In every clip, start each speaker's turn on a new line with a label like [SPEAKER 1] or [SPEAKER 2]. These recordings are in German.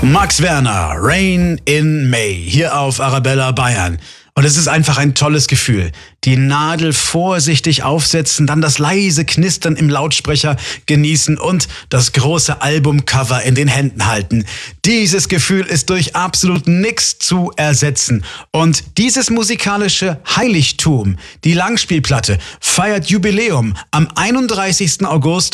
[SPEAKER 1] Max Werner, Rain in May, hier auf Arabella Bayern. Und es ist einfach ein tolles Gefühl. Die Nadel vorsichtig aufsetzen, dann das leise Knistern im Lautsprecher genießen und das große Albumcover in den Händen halten. Dieses Gefühl ist durch absolut nichts zu ersetzen. Und dieses musikalische Heiligtum, die Langspielplatte, feiert Jubiläum am 31. August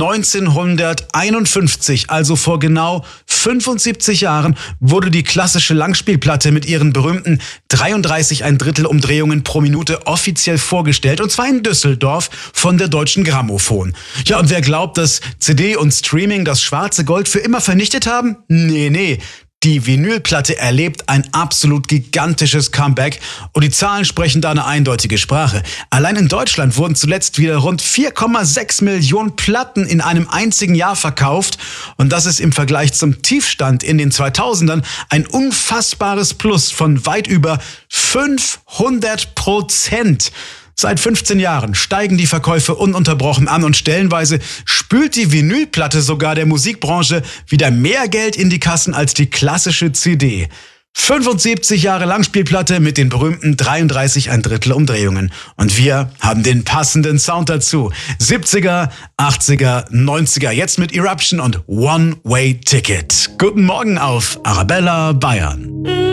[SPEAKER 1] 1951, also vor genau 75 Jahren, wurde die klassische Langspielplatte mit ihren berühmten 33,1 Umdrehungen pro Minute offiziell vorgestellt, und zwar in Düsseldorf von der Deutschen Grammophon. Ja, und wer glaubt, dass CD und Streaming das schwarze Gold für immer vernichtet haben? Nee. Die Vinylplatte erlebt ein absolut gigantisches Comeback und die Zahlen sprechen da eine eindeutige Sprache. Allein in Deutschland wurden zuletzt wieder rund 4,6 Millionen Platten in einem einzigen Jahr verkauft, und das ist im Vergleich zum Tiefstand in den 2000ern ein unfassbares Plus von weit über 500%. Seit 15 Jahren steigen die Verkäufe ununterbrochen an und stellenweise spült die Vinylplatte sogar der Musikbranche wieder mehr Geld in die Kassen als die klassische CD. 75 Jahre Langspielplatte mit den berühmten 33,1 Umdrehungen. Und wir haben den passenden Sound dazu. 70er, 80er, 90er, jetzt mit Eruption und One Way Ticket. Guten Morgen auf Arabella Bayern.